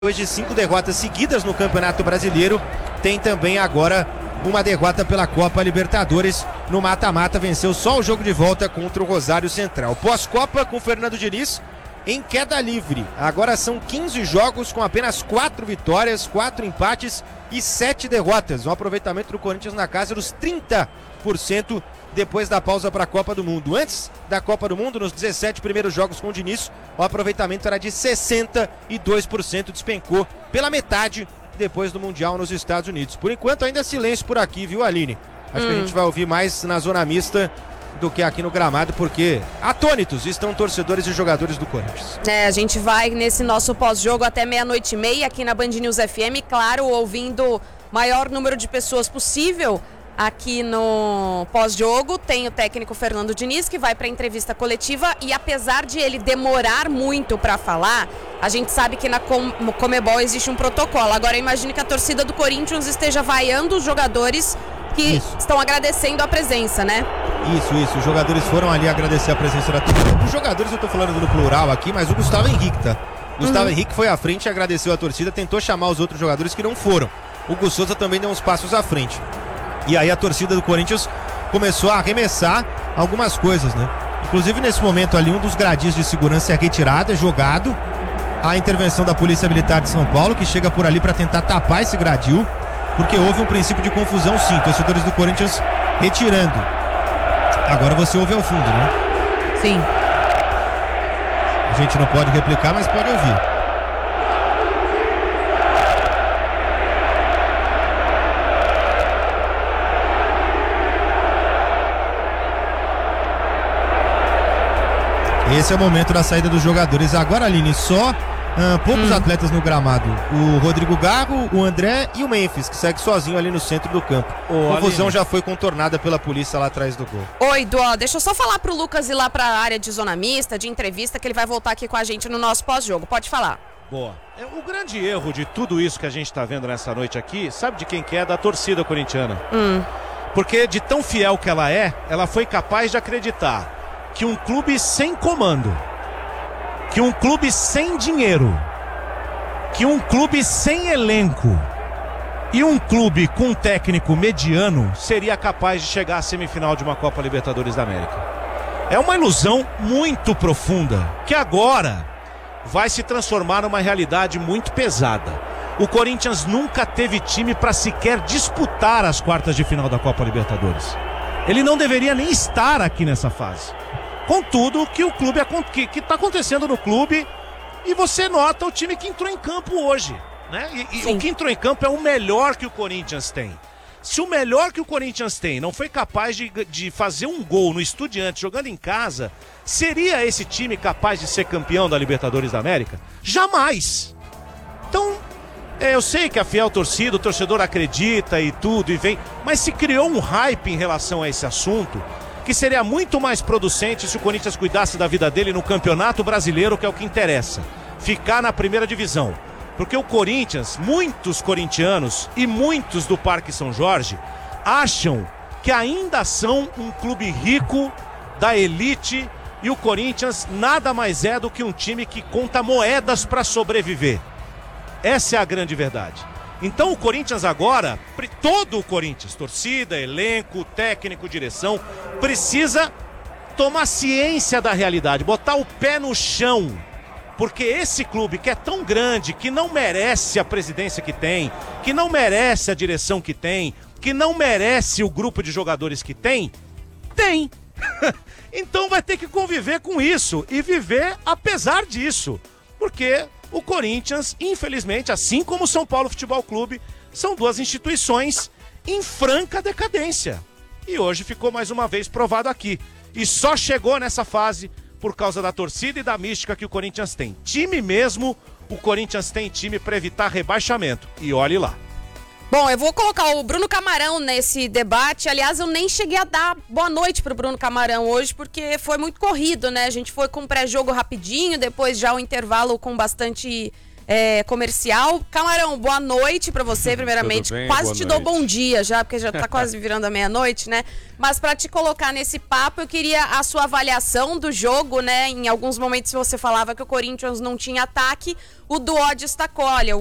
Depois de 5 derrotas seguidas no Campeonato Brasileiro, tem também agora uma derrota pela Copa Libertadores. No mata-mata venceu só o jogo de volta contra o Rosário Central. Pós-Copa com Fernando Diniz em queda livre. Agora são 15 jogos com apenas 4 vitórias, 4 empates e 7 derrotas. Um aproveitamento do Corinthians na casa dos 30% depois da pausa para a Copa do Mundo. Antes da Copa do Mundo, nos 17 primeiros jogos com o Diniz, o aproveitamento era de 62%, despencou pela metade depois do Mundial nos Estados Unidos. Por enquanto ainda silêncio por aqui, viu, Aline? Acho que a gente vai ouvir mais na zona mista do que aqui no gramado, porque atônitos estão torcedores e jogadores do Corinthians. A gente vai nesse nosso pós-jogo até 00:30 aqui na Band News FM, claro, ouvindo o maior número de pessoas possível. Aqui no pós-jogo tem o técnico Fernando Diniz, que vai para a entrevista coletiva, e apesar de ele demorar muito para falar, a gente sabe que na Conmebol existe um protocolo. Agora imagine que a torcida do Corinthians esteja vaiando os jogadores que estão agradecendo a presença, né? Isso, os jogadores foram ali agradecer a presença da torcida. Os jogadores, eu tô falando no plural aqui, mas o Gustavo Henrique, tá? Gustavo Henrique foi à frente, agradeceu a torcida, tentou chamar os outros jogadores que não foram. O Gus Souza também deu uns passos à frente. E aí a torcida do Corinthians começou a arremessar algumas coisas, né? Inclusive nesse momento ali, um dos gradis de segurança é retirado, é jogado. A intervenção da Polícia Militar de São Paulo, que chega por ali para tentar tapar esse gradil, porque houve um princípio de confusão, sim. Torcedores do Corinthians retirando. Agora você ouve ao fundo, né? Sim. A gente não pode replicar, mas pode ouvir. Esse é o momento da saída dos jogadores. Agora, Aline, só poucos atletas no gramado. O Rodrigo Garro, o André e o Memphis, que segue sozinho ali no centro do campo. A confusão Aline, já foi contornada pela polícia lá atrás do gol. Oi, Dó, deixa eu só falar pro Lucas ir lá pra área de zona mista, de entrevista, que ele vai voltar aqui com a gente no nosso pós-jogo. Pode falar. Boa. O grande erro de tudo isso que a gente tá vendo nessa noite aqui, sabe de quem que é? Da torcida corintiana. Porque de tão fiel que ela foi capaz de acreditar que um clube sem comando, que um clube sem dinheiro, que um clube sem elenco e um clube com um técnico mediano seria capaz de chegar à semifinal de uma Copa Libertadores da América. É uma ilusão muito profunda que agora vai se transformar numa realidade muito pesada. O Corinthians nunca teve time para sequer disputar as quartas de final da Copa Libertadores. Ele não deveria nem estar aqui nessa fase. Contudo, que o clube que está acontecendo no clube, e você nota o time que entrou em campo hoje, né? E o que entrou em campo é o melhor que o Corinthians tem. Se o melhor que o Corinthians tem não foi capaz de fazer um gol no Estudiantes jogando em casa, seria esse time capaz de ser campeão da Libertadores da América? Jamais! Então, eu sei que a fiel torcida, o torcedor acredita e tudo, e vem, mas se criou um hype em relação a esse assunto, que seria muito mais producente se o Corinthians cuidasse da vida dele no Campeonato Brasileiro, que é o que interessa, ficar na primeira divisão. Porque o Corinthians, muitos corintianos e muitos do Parque São Jorge acham que ainda são um clube rico da elite, e o Corinthians nada mais é do que um time que conta moedas para sobreviver. Essa é a grande verdade. Então o Corinthians agora, todo o Corinthians, torcida, elenco, técnico, direção, precisa tomar ciência da realidade, botar o pé no chão. Porque esse clube que é tão grande, que não merece a presidência que tem, que não merece a direção que tem, que não merece o grupo de jogadores que tem. Então vai ter que conviver com isso e viver apesar disso. Porque o Corinthians, infelizmente, assim como o São Paulo Futebol Clube, são duas instituições em franca decadência. E hoje ficou mais uma vez provado aqui. E só chegou nessa fase por causa da torcida e da mística que o Corinthians tem. Time mesmo, o Corinthians tem time para evitar rebaixamento. E olhe lá. Bom, eu vou colocar o Bruno Camarão nesse debate. Aliás, eu nem cheguei a dar boa noite pro Bruno Camarão hoje, porque foi muito corrido, né? A gente foi com um pré-jogo rapidinho, depois já o intervalo com bastante comercial. Camarão, boa noite pra você, primeiramente. Tudo bem? Quase Boa te noite. dou bom dia já, porque já tá quase virando a meia-noite, né? Mas pra te colocar nesse papo, eu queria a sua avaliação do jogo, né? Em alguns momentos você falava que o Corinthians não tinha ataque, o Duó destacou, olha,